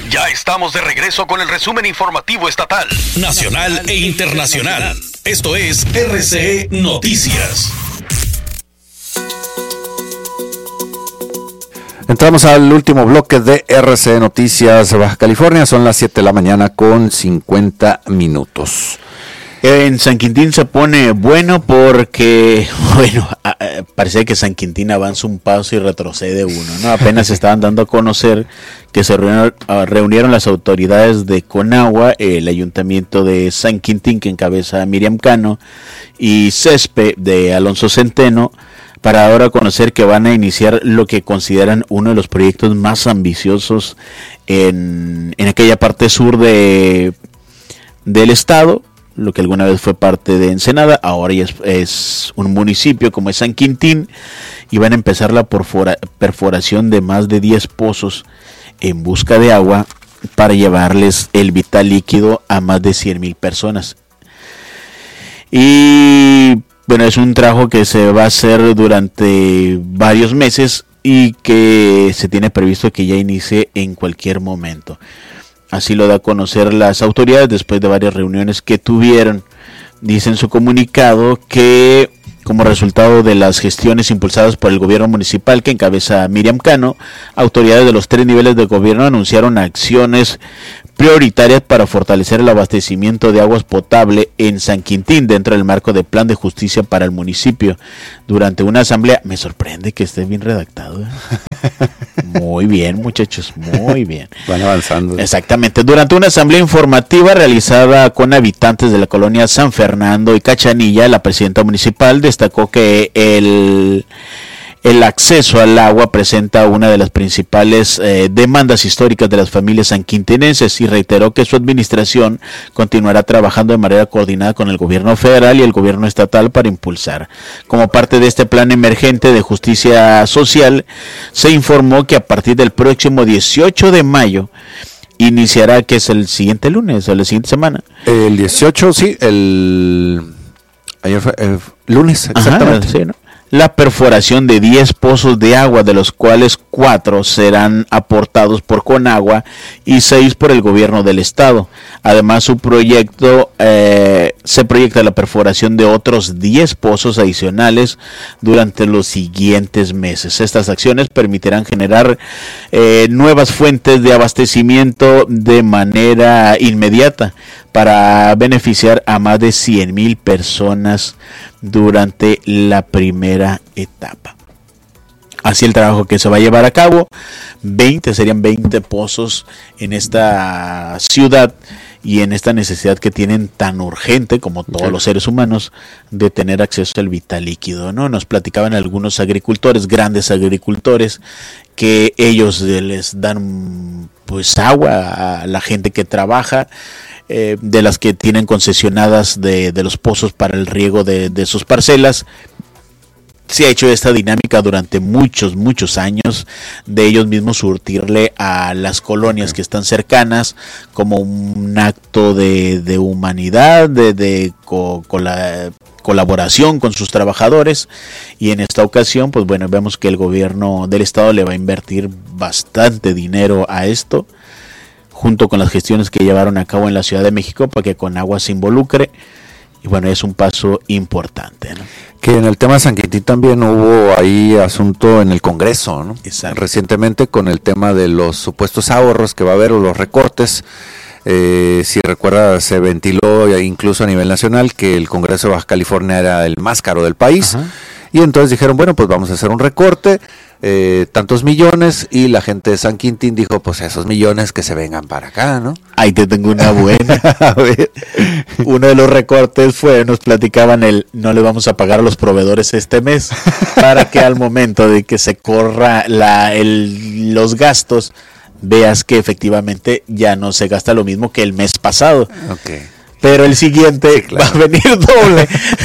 Ya estamos de regreso con el resumen informativo estatal, nacional e internacional. Esto es RCE Noticias. Entramos al último bloque de RCE Noticias Baja California. Son las 7 de la mañana con 50 minutos. En San Quintín se pone bueno porque, parece que San Quintín avanza un paso y retrocede uno, ¿no? Apenas se estaban dando a conocer que se reunieron las autoridades de Conagua, el ayuntamiento de San Quintín, que encabeza Miriam Cano, y CESPE de Alonso Centeno, para ahora conocer que van a iniciar lo que consideran uno de los proyectos más ambiciosos en aquella parte sur del estado, lo que alguna vez fue parte de Ensenada, ahora ya es un municipio como es San Quintín, y van a empezar la perforación de más de 10 pozos en busca de agua para llevarles el vital líquido a más de 100,000 personas. Y bueno, es un trabajo que se va a hacer durante varios meses y que se tiene previsto que ya inicie en cualquier momento. Así lo da a conocer las autoridades después de varias reuniones que tuvieron. Dice en su comunicado que como resultado de las gestiones impulsadas por el gobierno municipal que encabeza Miriam Cano, autoridades de los 3 niveles de gobierno anunciaron acciones prioritarias para fortalecer el abastecimiento de aguas potable en San Quintín dentro del marco del Plan de Justicia para el municipio. Durante una asamblea, me sorprende que esté bien redactado, Muy bien, muchachos, muy bien. Van avanzando. Exactamente. Durante una asamblea informativa realizada con habitantes de la colonia San Fernando y Cachanilla, la presidenta municipal destacó que el acceso al agua presenta una de las principales demandas históricas de las familias sanquintinenses y reiteró que su administración continuará trabajando de manera coordinada con el gobierno federal y el gobierno estatal para impulsar. Como parte de este plan emergente de justicia social, se informó que a partir del próximo 18 de mayo iniciará, que es el siguiente lunes o la siguiente semana. El 18, sí, ayer fue lunes, exactamente. Ajá, sí, ¿no? La perforación de 10 pozos de agua, de los cuales 4 serán aportados por Conagua y 6 por el gobierno del estado. Además, se proyecta la perforación de otros 10 pozos adicionales durante los siguientes meses. Estas acciones permitirán generar nuevas fuentes de abastecimiento de manera inmediata para beneficiar a más de 100,000 personas durante la primera etapa. Así el trabajo que se va a llevar a cabo, serían 20 pozos en esta ciudad y en esta necesidad que tienen tan urgente como todos los seres humanos de tener acceso al vital líquido, ¿no? Nos platicaban algunos agricultores, grandes agricultores, que ellos les dan pues agua a la gente que trabaja, de las que tienen concesionadas de los pozos para el riego de sus parcelas. Se ha hecho esta dinámica durante muchos años, de ellos mismos surtirle a las colonias que están cercanas como un acto de humanidad, de colaboración con sus trabajadores. Y en esta ocasión, pues bueno, vemos que el gobierno del estado le va a invertir bastante dinero a esto, junto con las gestiones que llevaron a cabo en la Ciudad de México para que Conagua se involucre. Y bueno, es un paso importante, ¿no? Que en el tema de San Quintín también hubo ahí asunto en el Congreso, ¿no? Exacto. Recientemente con el tema de los supuestos ahorros que va a haber o los recortes. Si recuerda, se ventiló incluso a nivel nacional que el Congreso de Baja California era el más caro del país. Ajá. Y entonces dijeron, bueno, pues vamos a hacer un recorte, tantos millones, y la gente de San Quintín dijo, pues esos millones que se vengan para acá, ¿no? Ahí te tengo una buena. A ver. Uno de los recortes nos platicaban no le vamos a pagar a los proveedores este mes, para que al momento de que se corra los gastos, veas que efectivamente ya no se gasta lo mismo que el mes pasado. Okay. Pero el siguiente sí, claro, va a venir doble.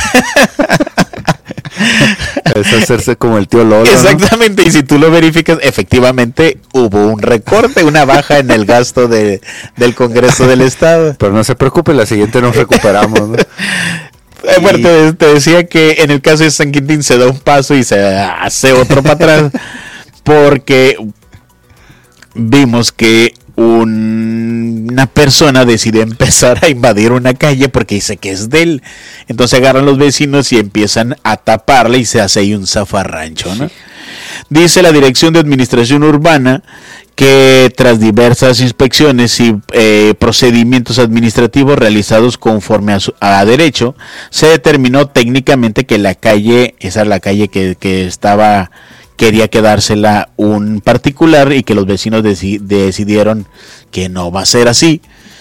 Es hacerse como el tío Lolo, exactamente, ¿no? Y si tú lo verificas, efectivamente hubo un recorte, una baja en el gasto del Congreso del Estado. Pero no se preocupe, la siguiente nos recuperamos, ¿no? Bueno, te decía que en el caso de San Quintín se da un paso y se hace otro para atrás, porque vimos que una persona decide empezar a invadir una calle porque dice que es de él. Entonces agarran los vecinos y empiezan a taparle y se hace ahí un zafarrancho, ¿no? Dice la Dirección de Administración Urbana que tras diversas inspecciones y procedimientos administrativos realizados conforme a derecho, se determinó técnicamente que la calle, esa es la calle que quería quedársela un particular y que los vecinos decidieron que no va a ser así.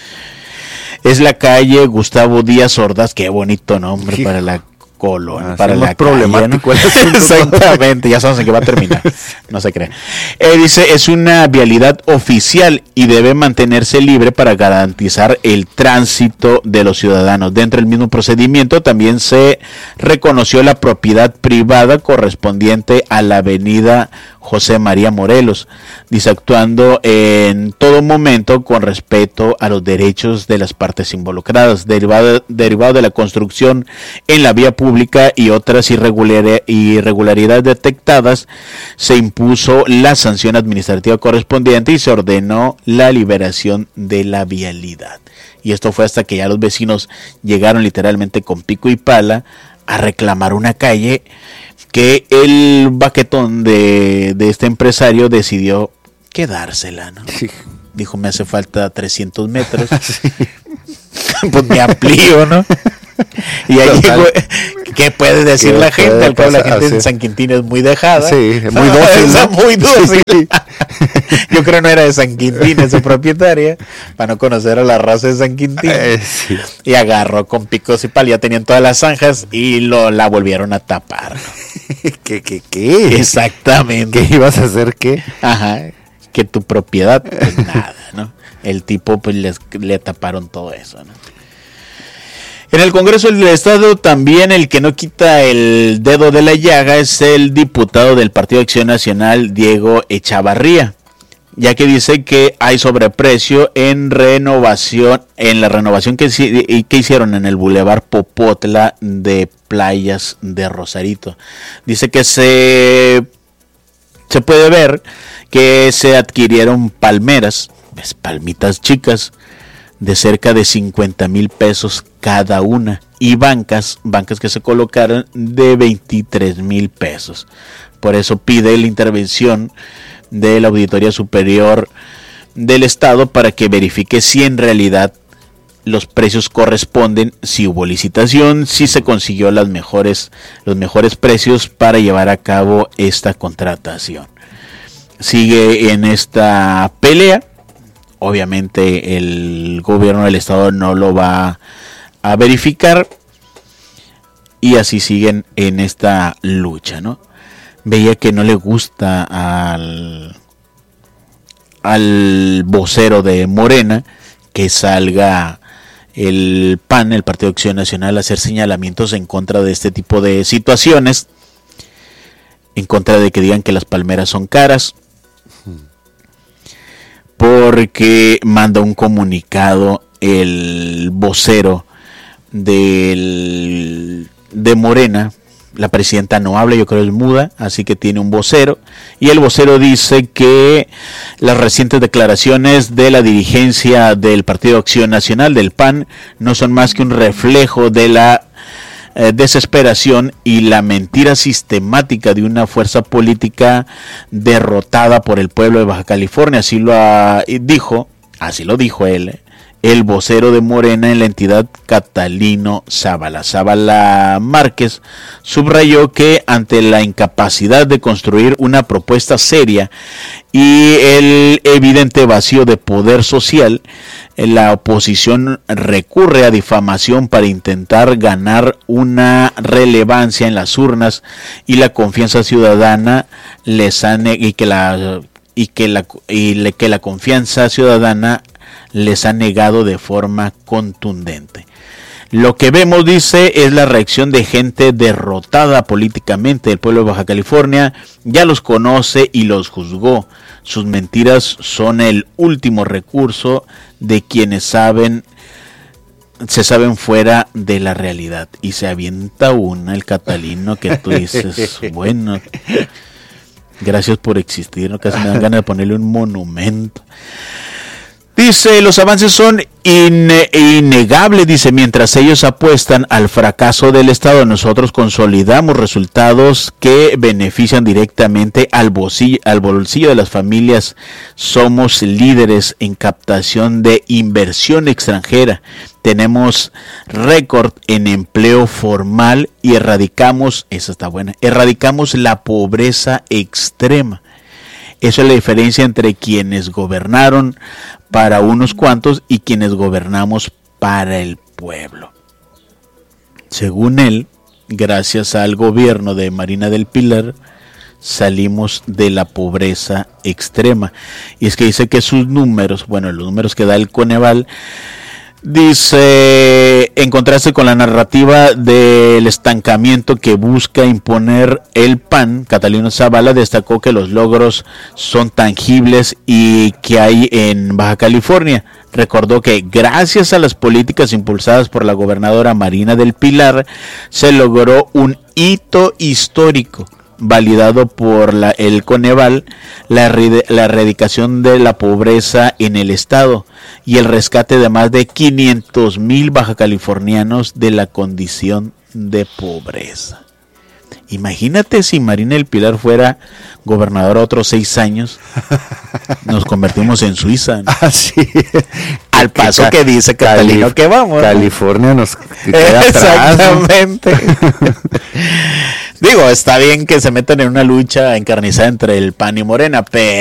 Es la calle Gustavo Díaz Ordaz, qué bonito nombre para la colonia, para la problemático calle, ¿no? Exactamente, ya sabes en qué va a terminar, no se cree. Dice, es una vialidad oficial y debe mantenerse libre para garantizar el tránsito de los ciudadanos. Dentro del mismo procedimiento también se reconoció la propiedad privada correspondiente a la avenida José María Morelos, dice, actuando en todo momento con respeto a los derechos de las partes involucradas, derivado de la construcción en la vía pública y otras irregularidades detectadas, se impuso la sanción administrativa correspondiente y se ordenó la liberación de la vialidad. Y esto fue hasta que ya los vecinos llegaron literalmente con pico y pala a reclamar una calle que el baquetón de este empresario decidió quedársela, ¿no? Sí. Dijo, me hace falta 300 metros. Sí. Pues me amplío, ¿no? Y ahí llegó, ¿qué puede decir la gente? Al cabo la gente en San Quintín es muy dejada. Sí, muy dócil. ¿No? Muy dócil. Sí. Yo creo no era de San Quintín esa propietaria, para no conocer a la raza de San Quintín. Sí. Y agarró con picos y pal, ya tenían todas las zanjas y la volvieron a tapar, ¿no? ¿Qué? Exactamente. ¿Qué ibas a hacer qué? Ajá, que tu propiedad, pues nada, ¿no? El tipo pues le taparon todo eso, ¿no? En el Congreso del Estado también el que no quita el dedo de la llaga es el diputado del Partido Acción Nacional, Diego Echavarría, ya que dice que hay sobreprecio en la renovación que hicieron en el Boulevard Popotla de Playas de Rosarito. Dice que se puede ver que se adquirieron palmeras, palmitas chicas, de cerca de 50,000 pesos cada una, y bancas que se colocaron de 23,000 pesos. Por eso pide la intervención de la Auditoría Superior del Estado para que verifique si en realidad los precios corresponden, si hubo licitación, si se consiguió los mejores precios para llevar a cabo esta contratación. Sigue en esta pelea. Obviamente el gobierno del estado no lo va a verificar y así siguen en esta lucha, ¿no? Veía que no le gusta al vocero de Morena que salga el PAN, el Partido Acción Nacional, a hacer señalamientos en contra de este tipo de situaciones, en contra de que digan que las palmeras son caras, porque manda un comunicado el vocero de Morena. La presidenta no habla, yo creo que es muda, así que tiene un vocero, y el vocero dice que las recientes declaraciones de la dirigencia del Partido Acción Nacional, del PAN, no son más que un reflejo de la desesperación y la mentira sistemática de una fuerza política derrotada por el pueblo de Baja California. Así lo dijo él, el vocero de Morena en la entidad, Catalino Zavala. Zavala Márquez subrayó que ante la incapacidad de construir una propuesta seria y el evidente vacío de poder social, la oposición recurre a difamación para intentar ganar una relevancia en las urnas y la confianza ciudadana que la confianza ciudadana les ha negado de forma contundente. Lo que vemos, dice, es la reacción de gente derrotada políticamente. El pueblo de Baja California ya los conoce y los juzgó. Sus mentiras son el último recurso de quienes se saben fuera de la realidad. Y se avienta el Catalino que tú dices, bueno, gracias por existir, ¿no? Casi me dan ganas de ponerle un monumento. Dice, los avances son innegables, dice, mientras ellos apuestan al fracaso del Estado, nosotros consolidamos resultados que benefician directamente al bolsillo de las familias. Somos líderes en captación de inversión extranjera. Tenemos récord en empleo formal y erradicamos la pobreza extrema. Eso es la diferencia entre quienes gobernaron para unos cuantos y quienes gobernamos para el pueblo. Según él, gracias al gobierno de Marina del Pilar, salimos de la pobreza extrema. Y es que dice que sus números, los números que da el Coneval, dice, en contraste con la narrativa del estancamiento que busca imponer el PAN, Catalino Zavala destacó que los logros son tangibles y que hay en Baja California. Recordó que gracias a las políticas impulsadas por la gobernadora Marina del Pilar, se logró un hito histórico validado por el Coneval, la erradicación de la pobreza en el estado y el rescate de más de 500,000 bajacalifornianos de la condición de pobreza. Imagínate si Marina del Pilar fuera gobernadora otros 6 años, nos convertimos en Suiza, ¿no? Sí. Al paso que dice Catalino que vamos, ¿no? California nos queda atrás. Exactamente. Digo, está bien que se metan en una lucha encarnizada entre el PAN y Morena, pero